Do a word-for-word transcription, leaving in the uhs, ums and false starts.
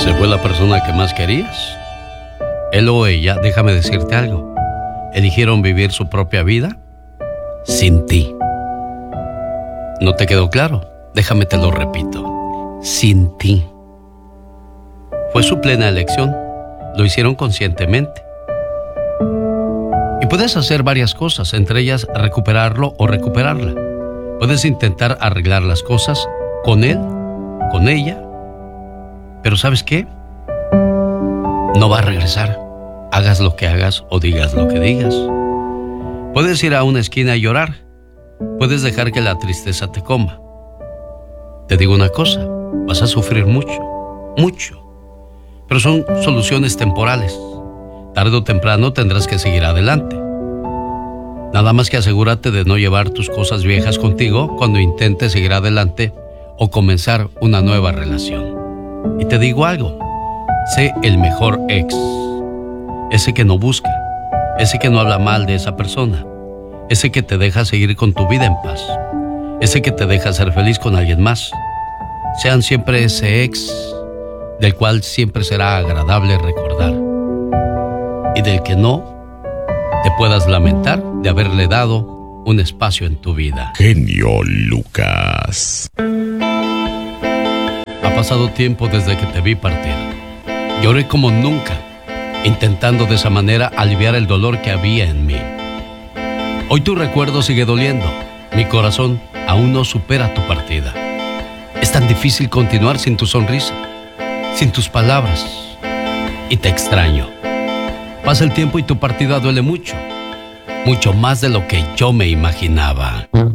¿Se fue la persona que más querías? Él o ella, déjame decirte algo, eligieron vivir su propia vida sin ti. ¿No te quedó claro? Déjame te lo repito. Sin ti. Fue su plena elección. Lo hicieron conscientemente. Y puedes hacer varias cosas, entre ellas recuperarlo o recuperarla. Puedes intentar arreglar las cosas con él, con ella. Pero ¿sabes qué? No va a regresar. Hagas lo que hagas o digas lo que digas. Puedes ir a una esquina y llorar. Puedes dejar que la tristeza te coma. Te digo una cosa, vas a sufrir mucho, mucho. Pero son soluciones temporales. Tarde o temprano tendrás que seguir adelante. Nada más que asegúrate de no llevar tus cosas viejas contigo cuando intentes seguir adelante o comenzar una nueva relación. Y te digo algo, sé el mejor ex. Ese que no busca, ese que no habla mal de esa persona, ese que te deja seguir con tu vida en paz, ese que te deja ser feliz con alguien más. Sean siempre ese ex del cual siempre será agradable recordar y del que no te puedas lamentar de haberle dado un espacio en tu vida. Genio Lucas. Ha pasado tiempo desde que te vi partir. Lloré como nunca, intentando de esa manera aliviar el dolor que había en mí. Hoy tu recuerdo sigue doliendo. Mi corazón aún no supera tu partida. Es tan difícil continuar sin tu sonrisa, sin tus palabras. Y te extraño. Pasa el tiempo y tu partida duele mucho. Mucho más de lo que yo me imaginaba.